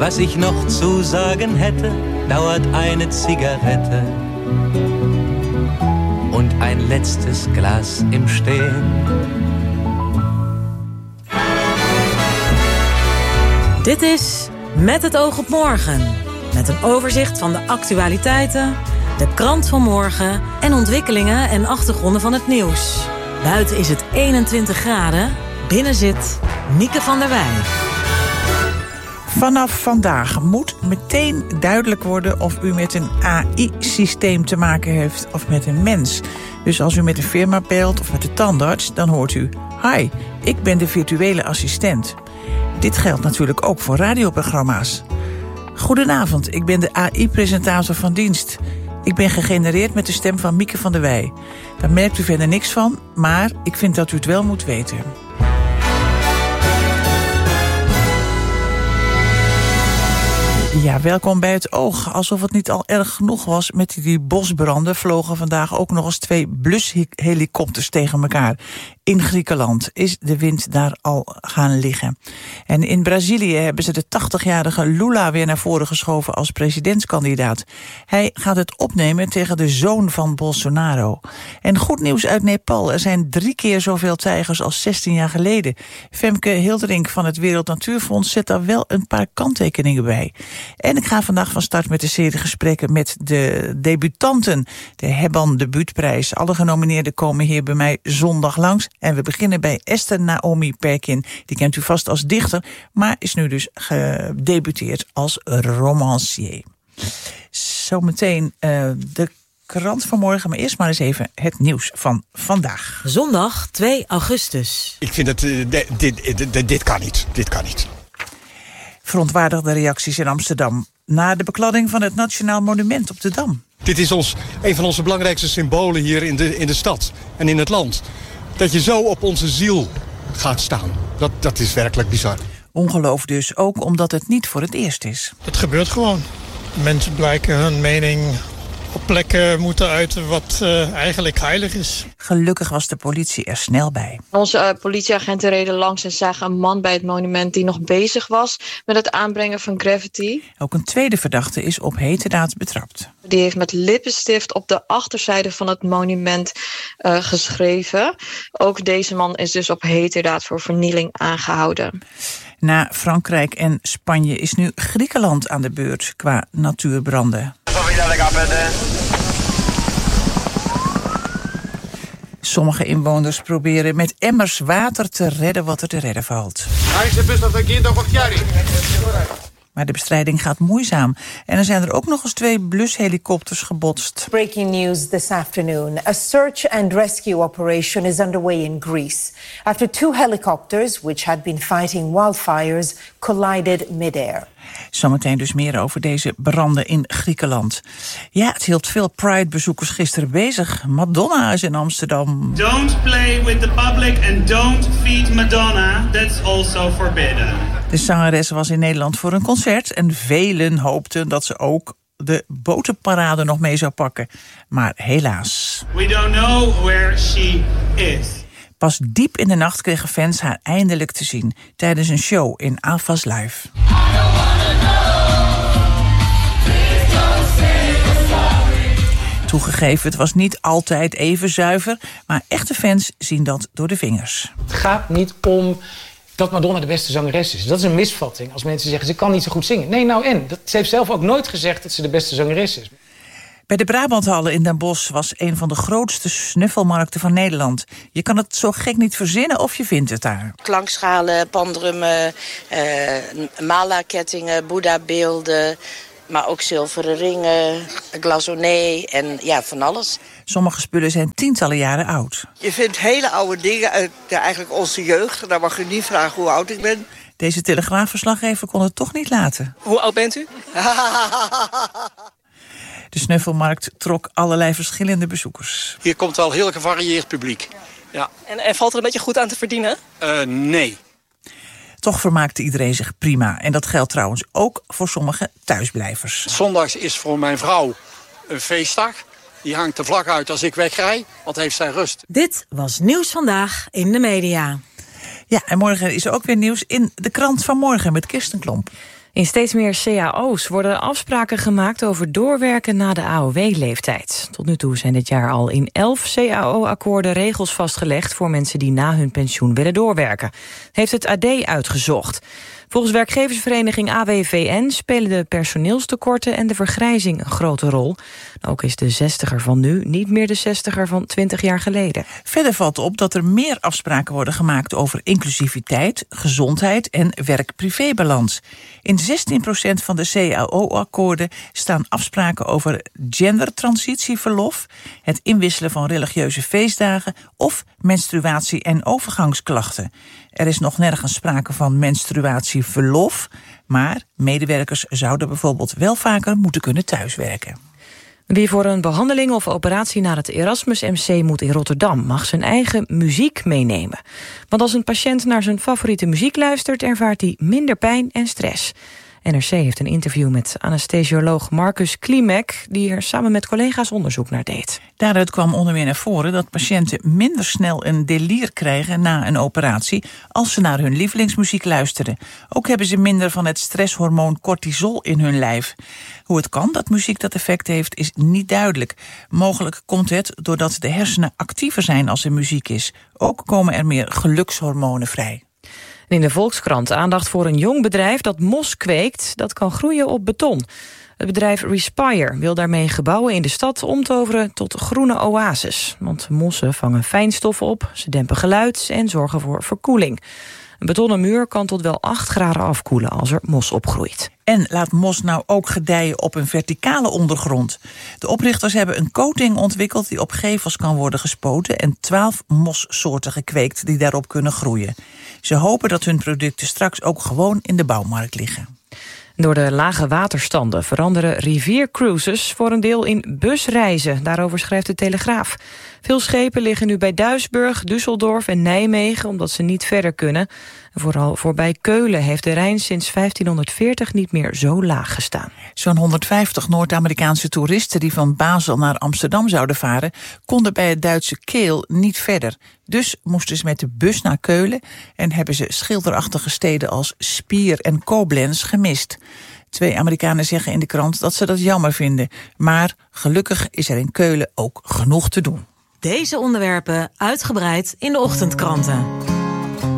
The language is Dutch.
Was ich noch zu sagen hätte, dauert eine Zigarette und ein letztes Glas im Stehen. Dit is Met het oog op morgen. Met een overzicht van de actualiteiten, de krant van morgen en ontwikkelingen en achtergronden van het nieuws. Buiten is het 21 graden, binnen zit Mieke van der Wij. Vanaf vandaag moet meteen duidelijk worden of u met een AI-systeem te maken heeft of met een mens. Dus als u met een firma belt of met de tandarts, dan hoort u: hi, ik ben de virtuele assistent. Dit geldt natuurlijk ook voor radioprogramma's. Goedenavond, ik ben de AI-presentator van dienst. Ik ben gegenereerd met de stem van Mieke van der Wij. Daar merkt u verder niks van, maar ik vind dat u het wel moet weten. Ja, welkom bij het oog. Alsof het niet al erg genoeg was met die bosbranden, vlogen vandaag ook nog eens 2 blushelikopters tegen elkaar. In Griekenland is de wind daar al gaan liggen. En in Brazilië hebben ze de 80-jarige Lula weer naar voren geschoven als presidentskandidaat. Hij gaat het opnemen tegen de zoon van Bolsonaro. En goed nieuws uit Nepal. Er zijn 3 keer zoveel tijgers als 16 jaar geleden. Femke Hilderink van het Wereld Natuurfonds zet daar wel een paar kanttekeningen bij. En ik ga vandaag van start met een serie gesprekken met de debutanten. De Hebban Debuutprijs. Alle genomineerden komen hier bij mij zondag langs. En we beginnen bij Esther Naomi Perkin. Die kent u vast als dichter, maar is nu dus gedebuteerd als romancier. Zometeen de krant van morgen, maar eerst maar eens even het nieuws van vandaag. Zondag 2 augustus. Ik vind het, dit kan niet. Dit kan niet. Verontwaardigde reacties in Amsterdam na de bekladding van het Nationaal Monument op de Dam. Dit is een van onze belangrijkste symbolen hier in de stad en in het land. Dat je zo op onze ziel gaat staan, dat is werkelijk bizar. Ongeloof dus, ook omdat het niet voor het eerst is. Het gebeurt gewoon. Mensen blijken hun mening op plekken moeten uiten wat eigenlijk heilig is. Gelukkig was de politie er snel bij. Onze politieagenten reden langs en zagen een man bij het monument die nog bezig was met het aanbrengen van graffiti. Ook een tweede verdachte is op heterdaad betrapt. Die heeft met lippenstift op de achterzijde van het monument geschreven. Ook deze man is dus op heterdaad voor vernieling aangehouden. Na Frankrijk en Spanje is nu Griekenland aan de beurt qua natuurbranden. Sommige inwoners proberen met emmers water te redden wat er te redden valt. Maar de bestrijding gaat moeizaam. En er zijn er ook nog eens 2 blushelikopters gebotst. Breaking news this afternoon. A search and rescue operation is underway in Greece after 2 helicopters, which had been fighting wildfires, collided mid-air. Zometeen dus meer over deze branden in Griekenland. Ja, het hield veel Pride-bezoekers gisteren bezig. Madonna is in Amsterdam. Don't play with the public and don't feed Madonna. That's also forbidden. De zangeres was in Nederland voor een concert en velen hoopten dat ze ook de botenparade nog mee zou pakken. Maar helaas. We don't know where she is. Pas diep in de nacht kregen fans haar eindelijk te zien tijdens een show in Avas Live. Toegegeven, het was niet altijd even zuiver, maar echte fans zien dat door de vingers. Het gaat niet om dat Madonna de beste zangeres is. Dat is een misvatting als mensen zeggen ze kan niet zo goed zingen. Nee, nou en? Ze heeft zelf ook nooit gezegd dat ze de beste zangeres is. Bij de Brabanthallen in Den Bosch was een van de grootste snuffelmarkten van Nederland. Je kan het zo gek niet verzinnen of je vindt het daar. Klankschalen, pandrummen, mala-kettingen, boeddha-beelden, maar ook zilveren ringen, glazonné en ja, van alles. Sommige spullen zijn tientallen jaren oud. Je vindt hele oude dingen uit eigenlijk onze jeugd. Dan mag u niet vragen hoe oud ik ben. Deze Telegraafverslaggever kon het toch niet laten. Hoe oud bent u? De snuffelmarkt trok allerlei verschillende bezoekers. Hier komt wel heel gevarieerd publiek. Ja. En valt er een beetje goed aan te verdienen? Nee. Toch vermaakte iedereen zich prima. En dat geldt trouwens ook voor sommige thuisblijvers. Zondags is voor mijn vrouw een feestdag. Die hangt de vlag uit als ik wegrij, want heeft zij rust. Dit was Nieuws Vandaag in de media. Ja, en morgen is er ook weer nieuws in de krant van morgen met Kirsten Klomp. In steeds meer cao's worden afspraken gemaakt over doorwerken na de AOW-leeftijd. Tot nu toe zijn dit jaar al in 11 cao-akkoorden regels vastgelegd voor mensen die na hun pensioen willen doorwerken, heeft het AD uitgezocht. Volgens werkgeversvereniging AWVN spelen de personeelstekorten en de vergrijzing een grote rol. Ook is de 60er van nu niet meer de 60er van 20 jaar geleden. Verder valt op dat er meer afspraken worden gemaakt over inclusiviteit, gezondheid en werk-privébalans. In 16% van de cao-akkoorden staan afspraken over gendertransitieverlof, het inwisselen van religieuze feestdagen of menstruatie- en overgangsklachten. Er is nog nergens sprake van menstruatieverlof, maar medewerkers zouden bijvoorbeeld wel vaker moeten kunnen thuiswerken. Wie voor een behandeling of operatie naar het Erasmus MC moet in Rotterdam mag zijn eigen muziek meenemen. Want als een patiënt naar zijn favoriete muziek luistert, ervaart hij minder pijn en stress. NRC heeft een interview met anesthesioloog Marcus Klimek, die er samen met collega's onderzoek naar deed. Daaruit kwam onder meer naar voren dat patiënten minder snel een delier krijgen na een operatie als ze naar hun lievelingsmuziek luisteren. Ook hebben ze minder van het stresshormoon cortisol in hun lijf. Hoe het kan dat muziek dat effect heeft, is niet duidelijk. Mogelijk komt het doordat de hersenen actiever zijn als er muziek is. Ook komen er meer gelukshormonen vrij. In de Volkskrant aandacht voor een jong bedrijf dat mos kweekt, dat kan groeien op beton. Het bedrijf Respire wil daarmee gebouwen in de stad omtoveren tot groene oases. Want mossen vangen fijnstoffen op, ze dempen geluid en zorgen voor verkoeling. Een betonnen muur kan tot wel 8 graden afkoelen als er mos opgroeit. En laat mos nou ook gedijen op een verticale ondergrond. De oprichters hebben een coating ontwikkeld die op gevels kan worden gespoten en 12 mossoorten gekweekt die daarop kunnen groeien. Ze hopen dat hun producten straks ook gewoon in de bouwmarkt liggen. Door de lage waterstanden veranderen riviercruises voor een deel in busreizen. Daarover schrijft de Telegraaf. Veel schepen liggen nu bij Duisburg, Düsseldorf en Nijmegen omdat ze niet verder kunnen. Vooral voorbij Keulen heeft de Rijn sinds 1540 niet meer zo laag gestaan. Zo'n 150 Noord-Amerikaanse toeristen die van Basel naar Amsterdam zouden varen, konden bij het Duitse Keel niet verder. Dus moesten ze met de bus naar Keulen en hebben ze schilderachtige steden als Spier en Koblenz gemist. 2 Amerikanen zeggen in de krant dat ze dat jammer vinden. Maar gelukkig is er in Keulen ook genoeg te doen. Deze onderwerpen uitgebreid in de ochtendkranten.